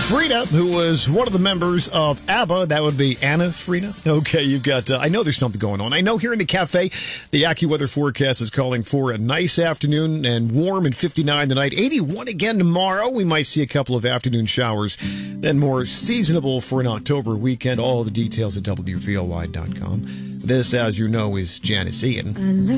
Frida, who was one of the members of ABBA, that would be Anna Frida. Okay, you've got, I know there's something going on. I know here in the cafe, the AccuWeather forecast is calling for a nice afternoon and warm and 59 tonight. 81 again tomorrow. We might see a couple of afternoon showers, then more seasonable for an October weekend. All the details at WVOY.com. This, as you know, is Janice Ian.